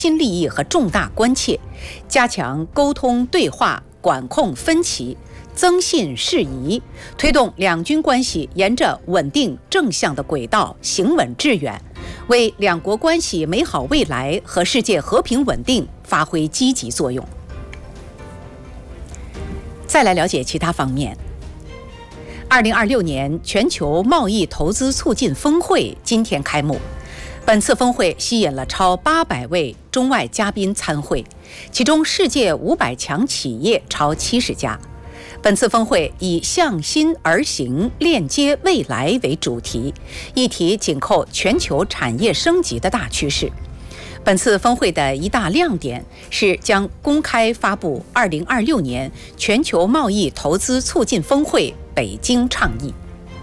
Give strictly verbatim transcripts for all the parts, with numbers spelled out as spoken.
新利益和重大关切，加强沟通对话，管控分歧，增信释疑，推动两军关系沿着稳定正向的轨道行稳致远，为两国关系美好未来和世界和平稳定发挥积极作用。再来了解其他方面。二零二六年全球贸易投资促进峰会今天开幕。本次峰会吸引了超八百位中外嘉宾参会，其中世界五百强企业超七十家。本次峰会以向心而行，链接未来为主题，议题紧扣全球产业升级的大趋势。本次峰会的一大亮点是将公开发布二零二六年全球贸易投资促进峰会北京倡议。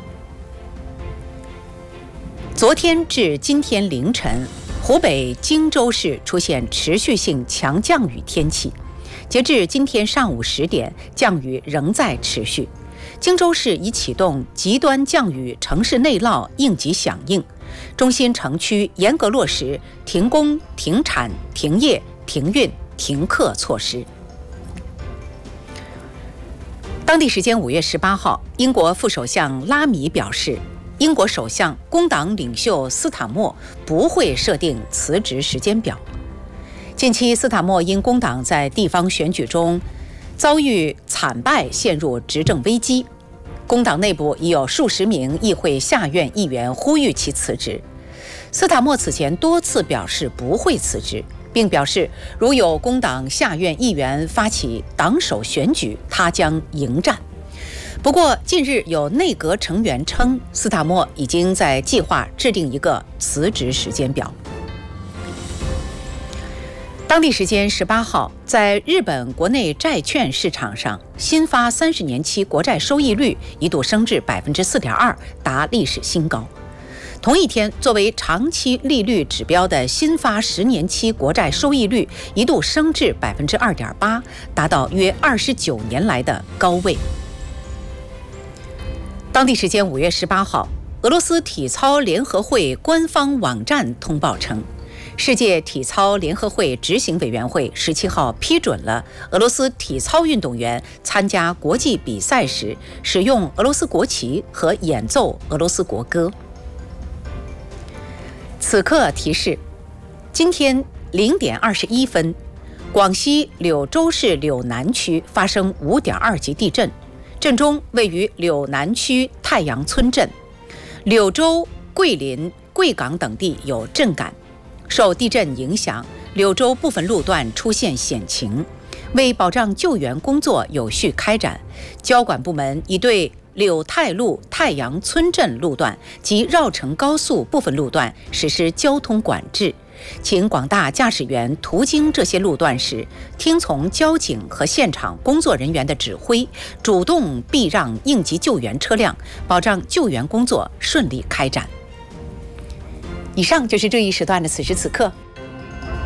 昨天至今天凌晨，湖北荆州市出现持续性强降雨天气。截至今天上午十点，降雨仍在持续。荆州市已启动极端降雨城市内涝应急响应，中心城区严格落实停工、停产、停业、停运、停课措施。当地时间五月十八号，英国副首相拉米表示，英国首相工党领袖斯塔默不会设定辞职时间表。近期，斯塔默因工党在地方选举中遭遇惨败，陷入执政危机。工党内部已有数十名议会下院议员呼吁其辞职。斯塔默此前多次表示不会辞职，并表示如有工党下院议员发起党首选举，他将迎战。不过，近日有内阁成员称，斯塔默已经在计划制定一个辞职时间表。当地时间十八号，在日本国内债券市场上，新发三十年期国债收益率一度升至百分之四点二，达历史新高。同一天，作为长期利率指标的新发十年期国债收益率一度升至百分之二点八，达到约二十九年来的高位。当地时间五月十八号，俄罗斯体操联合会官方网站通报称，世界体操联合会执行委员会十七号批准了俄罗斯体操运动员参加国际比赛时使用俄罗斯国旗和演奏俄罗斯国歌。此刻提示：今天零点二十一分，广西柳州市柳南区发生五点二级地震。震中位于柳南区太阳村镇，柳州、桂林、贵港等地有震感。受地震影响，柳州部分路段出现险情。为保障救援工作有序开展，交管部门已对柳太路太阳村镇路段及绕城高速部分路段实施交通管制。请广大驾驶员途经这些路段时，听从交警和现场工作人员的指挥，主动避让应急救援车辆，保障救援工作顺利开展。以上就是这一时段的此时此刻，